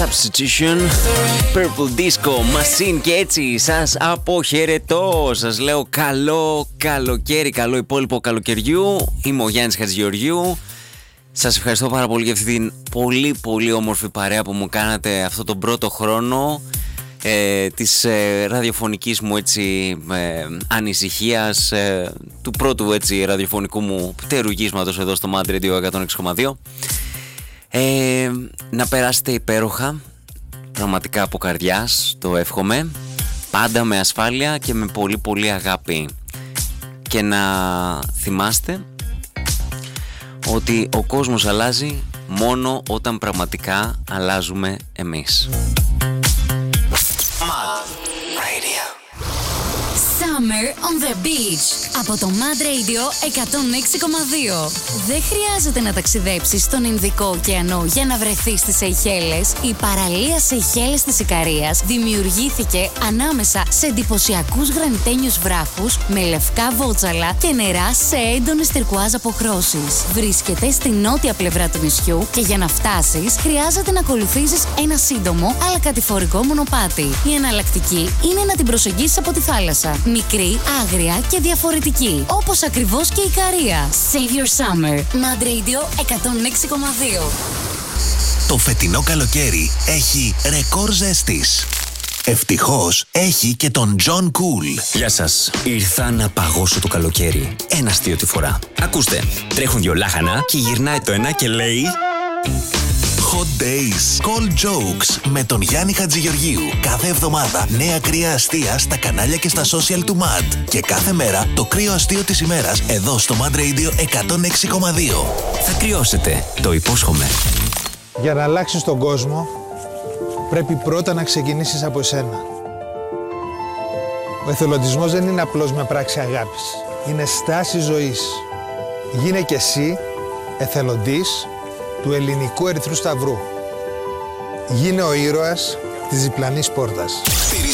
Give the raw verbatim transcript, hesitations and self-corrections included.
Substitution, Purple Disco Machine. Και έτσι σας αποχαιρετώ. Σας λέω καλό καλοκαίρι, καλό υπόλοιπο καλοκαιριού. Είμαι ο Γιάννης Χατζηγεωργίου. Σας ευχαριστώ πάρα πολύ για αυτή την πολύ πολύ όμορφη παρέα που μου κάνατε αυτό τον πρώτο χρόνο ε, της ε, ραδιοφωνικής μου έτσι ε, ανησυχίας, ε, του πρώτου έτσι ραδιοφωνικού μου πτερουγίσματος εδώ στο Mad Radio εκατόν έξι κόμμα δύο. Ε, να περάσετε υπέροχα, πραγματικά από καρδιάς το εύχομαι, πάντα με ασφάλεια και με πολύ πολύ αγάπη. Και να θυμάστε ότι ο κόσμος αλλάζει μόνο όταν πραγματικά αλλάζουμε εμείς. Summer on the Beach από το Mad Radio εκατόν έξι κόμμα δύο. Δεν χρειάζεται να ταξιδέψεις στον Ινδικό ωκεανό για να βρεθείς στις Σεϊχέλες. Η παραλία Σεϊχέλες της Ικαρίας δημιουργήθηκε ανάμεσα σε εντυπωσιακούς γρανιτένιους βράχους με λευκά βότσαλα και νερά σε έντονες τερκουάζ αποχρώσεις. Βρίσκεται στη νότια πλευρά του νησιού και για να φτάσεις χρειάζεται να ακολουθήσεις ένα σύντομο αλλά κατηφορικό μονοπάτι. Η εναλλακτική είναι να την προσεγγίσεις από τη θάλασσα. Μικρή, άγρια και διαφορετική. Όπως ακριβώς και η Ικαρία. Save your summer. Mad Radio εκατόν έξι κόμμα δύο. Το φετινό καλοκαίρι έχει ρεκόρ ζέστης. Ευτυχώς έχει και τον John Cool. Γεια σας. Ήρθα να παγώσω το καλοκαίρι. Ένα αστείο τη φορά. Ακούστε, τρέχουν δυο λάχανα και γυρνάει το ένα και λέει... Hot Days, Cold Jokes με τον Γιάννη Χατζηγεωργίου. Κάθε εβδομάδα νέα κρύα αστεία στα κανάλια και στα social του Mad. Και κάθε μέρα το κρύο αστείο της ημέρας εδώ στο Mad Radio εκατόν έξι κόμμα δύο. Θα κρυώσετε, το υπόσχομαι. Για να αλλάξεις τον κόσμο πρέπει πρώτα να ξεκινήσεις από εσένα. Ο εθελοντισμός δεν είναι απλώς μια πράξη αγάπης. Είναι στάση ζωής. Γίνε κι εσύ εθελοντής του Ελληνικού Ερυθρού Σταυρού. Γίνε ο ήρωας της διπλανής πόρτας.